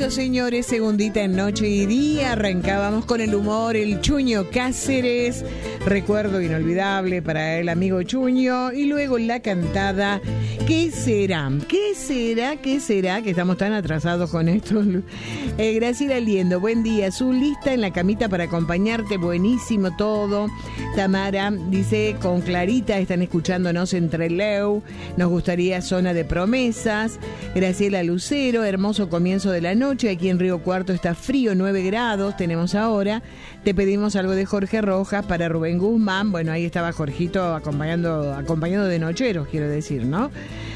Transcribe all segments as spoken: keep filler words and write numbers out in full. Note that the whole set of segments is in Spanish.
Listo, señores, segundita en Noche y Día. Arrancábamos con el humor, el Chuño Cáceres, recuerdo inolvidable para el amigo Chuño, y luego la cantada ¿Qué será? ¿Qué será? ¿Qué será? Que estamos tan atrasados con esto. Eh, Graciela Liendo, buen día. Su lista en la camita para acompañarte, buenísimo todo. Tamara dice, con Clarita están escuchándonos en Trelew. Nos gustaría Zona de Promesas. Graciela Lucero, hermoso comienzo de la noche. Aquí en Río Cuarto está frío, nueve grados tenemos ahora. Te pedimos algo de Jorge Rojas para Rubén Guzmán. Bueno, ahí estaba Jorgito acompañando, acompañado de nocheros, quiero decir, ¿no?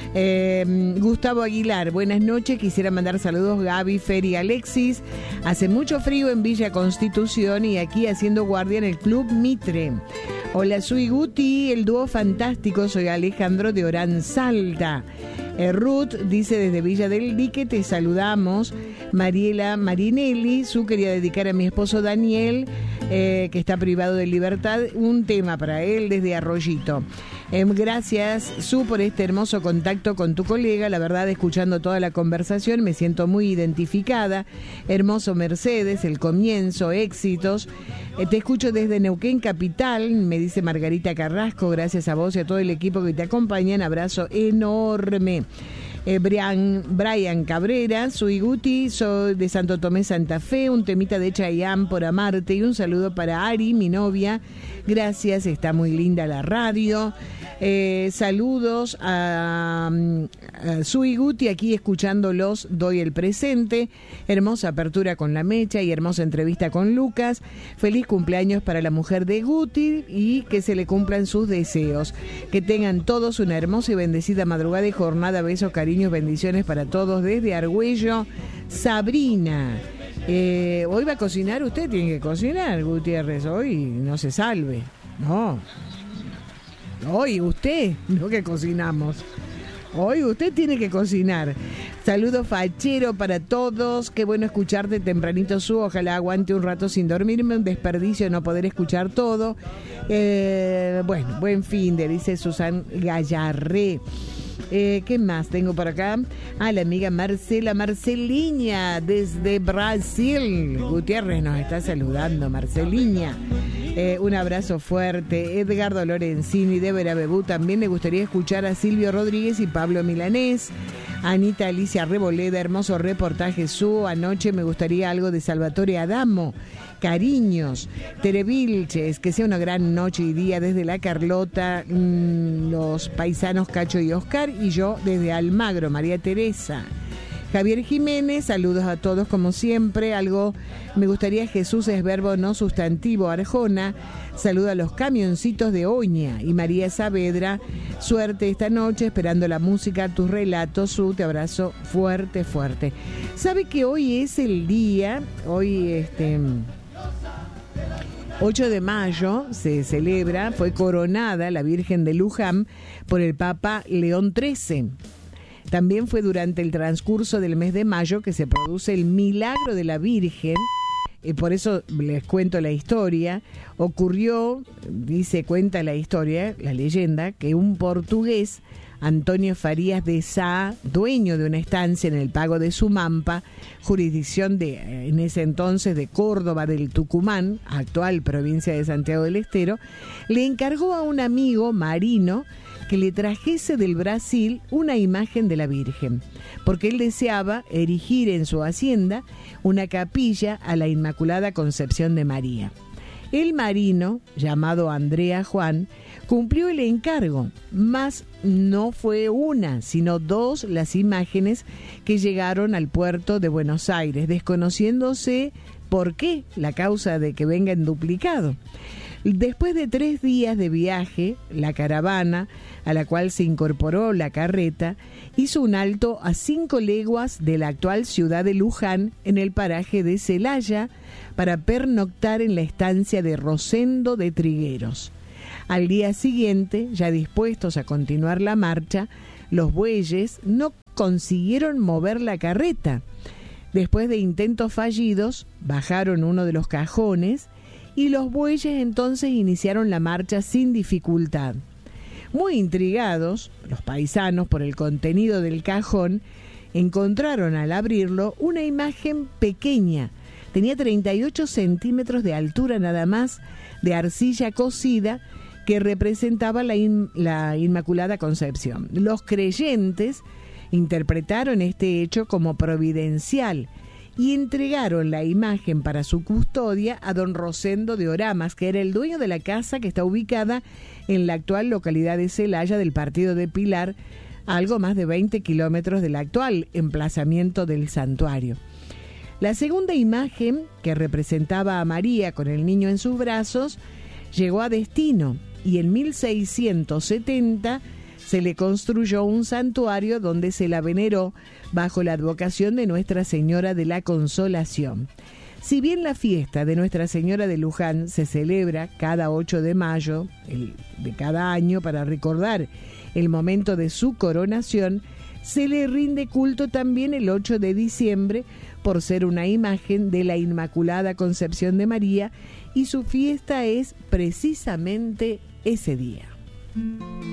Eh, Gustavo Aguilar, buenas noches. Quisiera mandar saludos Gaby, Fer y Alexis. Hace mucho frío en Villa Constitución y aquí haciendo guardia en el Club Mitre. Hola, soy Guti, el dúo fantástico. Soy Alejandro de Orán Salta. Eh, Ruth dice desde Villa del Dique, te saludamos. Mariela Marinelli, su quería dedicar a mi esposo Daniel, eh, que está privado de libertad, un tema para él desde Arroyito. Eh, gracias, Su, por este hermoso contacto con tu colega. La verdad, escuchando toda la conversación, me siento muy identificada. Hermoso Mercedes, el comienzo, éxitos. Eh, te escucho desde Neuquén Capital, me dice Margarita Carrasco. Gracias a vos y a todo el equipo que te acompañan. Abrazo enorme. Eh, Brian, Brian Cabrera, soy Guti, soy de Santo Tomé, Santa Fe, un temita de Chayanne por amarte y un saludo para Ari, mi novia. Gracias, está muy linda la radio. Eh, saludos a, a Sui Guti, aquí escuchándolos, doy el presente. Hermosa apertura con la Mecha y hermosa entrevista con Lucas. Feliz cumpleaños para la mujer de Guti y que se le cumplan sus deseos. Que tengan todos una hermosa y bendecida madrugada y jornada. Besos, cariños, bendiciones para todos desde Argüello. Sabrina. Eh, hoy va a cocinar, usted tiene que cocinar, Gutiérrez, hoy no se salve, no, hoy usted, no que cocinamos, hoy usted tiene que cocinar. Saludos fachero para todos, qué bueno escucharte tempranito, Su, ojalá aguante un rato sin dormirme, un desperdicio no poder escuchar todo. Eh, bueno, buen fin de, dice Susan Gallarré. Eh, ¿Qué más tengo por acá? Ah, la amiga Marcela Marceliña desde Brasil. Gutiérrez nos está saludando, Marceliña. Eh, un abrazo fuerte. Edgardo Lorenzini de Verabebú. También le gustaría escuchar a Silvio Rodríguez y Pablo Milanés. Anita Alicia Reboleda, hermoso reportaje, Su. Anoche me gustaría algo de Salvatore Adamo. Cariños. Tere Vilches, que sea una gran noche y día desde La Carlota, mmm, los paisanos Cacho y Oscar, y yo desde Almagro, María Teresa. Javier Jiménez, saludos a todos como siempre. Algo, me gustaría Jesús es verbo no sustantivo, Arjona. Saludo a los camioncitos de Oña y María Saavedra. Suerte esta noche, esperando la música, tus relatos, Su, te abrazo fuerte, fuerte. ¿Sabe que hoy es el día, hoy este... ocho de mayo se celebra, fue coronada la Virgen de Luján por el Papa León trece. También fue durante el transcurso del mes de mayo que se produce el milagro de la Virgen. Y por eso les cuento la historia. Ocurrió, dice, cuenta la historia, la leyenda, que un portugués, Antonio Farías de Sá, dueño de una estancia en el Pago de Sumampa, jurisdicción de, en ese entonces, de Córdoba del Tucumán, actual provincia de Santiago del Estero, le encargó a un amigo marino que le trajese del Brasil una imagen de la Virgen, porque él deseaba erigir en su hacienda una capilla a la Inmaculada Concepción de María. El marino, llamado Andrea Juan, cumplió el encargo, mas no fue una, sino dos las imágenes que llegaron al puerto de Buenos Aires, desconociéndose por qué, la causa de que venga en duplicado. Después de tres días de viaje, la caravana, a la cual se incorporó la carreta, hizo un alto a cinco leguas de la actual ciudad de Luján, en el paraje de Celaya, para pernoctar en la estancia de Rosendo de Trigueros. Al día siguiente, ya dispuestos a continuar la marcha, los bueyes no consiguieron mover la carreta. Después de intentos fallidos, bajaron uno de los cajones y los bueyes entonces iniciaron la marcha sin dificultad. Muy intrigados, los paisanos, por el contenido del cajón, encontraron al abrirlo una imagen pequeña. Tenía treinta y ocho centímetros de altura nada más, de arcilla cocida, que representaba la, in, la Inmaculada Concepción. Los creyentes interpretaron este hecho como providencial y entregaron la imagen para su custodia a don Rosendo de Oramas, que era el dueño de la casa que está ubicada en la actual localidad de Celaya del partido de Pilar, a algo más de veinte kilómetros del actual emplazamiento del santuario. La segunda imagen, que representaba a María con el niño en sus brazos, llegó a destino y en mil seiscientos setenta se le construyó un santuario donde se la veneró bajo la advocación de Nuestra Señora de la Consolación. Si bien la fiesta de Nuestra Señora de Luján se celebra cada ocho de mayo el, de cada año para recordar el momento de su coronación, se le rinde culto también el ocho de diciembre por ser una imagen de la Inmaculada Concepción de María, y su fiesta es precisamente ese día.